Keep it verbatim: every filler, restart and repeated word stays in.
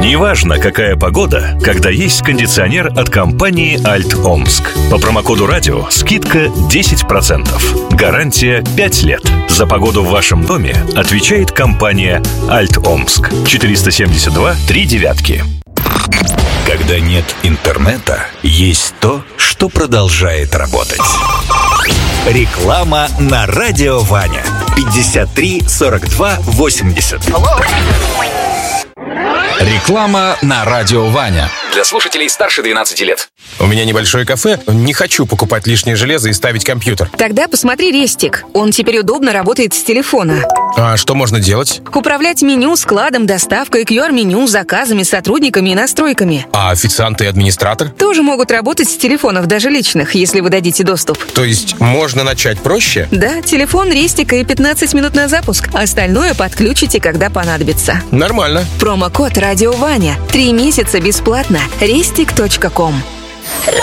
Неважно, какая погода, когда есть кондиционер от компании «Альт Омск». По промокоду «Радио» скидка десять процентов. Гарантия пять лет. За погоду в вашем доме отвечает компания «Альт Омск». четыреста семьдесят два три девятки. Когда нет интернета, есть то, что продолжает работать. Реклама на Радио Ваня. пятьдесят три сорок два восемьдесят. Реклама на Радио Ваня. Для слушателей старше двенадцати лет. У меня небольшое кафе, не хочу покупать лишнее железо и ставить компьютер. Тогда посмотри Рестик. Он теперь удобно работает с телефона. А что можно делать? Управлять меню, складом, доставкой, ку ар-меню, заказами, сотрудниками и настройками. А официанты и администратор? Тоже могут работать с телефонов, даже личных, если вы дадите доступ. То есть можно начать проще? Да, телефон, Рестика и пятнадцать минут на запуск. Остальное подключите, когда понадобится. Нормально. Промокод «Радио Ваня». Три месяца бесплатно. рестик точка ком.